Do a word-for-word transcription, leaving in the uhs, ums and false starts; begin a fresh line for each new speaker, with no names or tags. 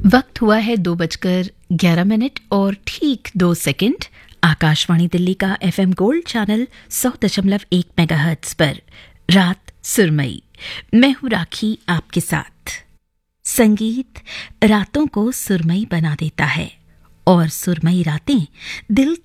वक्त हुआ है दो बजकर ग्यारह मिनट और ठीक दो सेकंड। आकाशवाणी दिल्ली का एफएम गोल्ड चैनल सौ दशमलव एक मेगाहर्ट्ज पर रात सुरमई। मैं हूं राखी आपके साथ। संगीत रातों को सुरमई बना देता है और सुरमई रातें दिल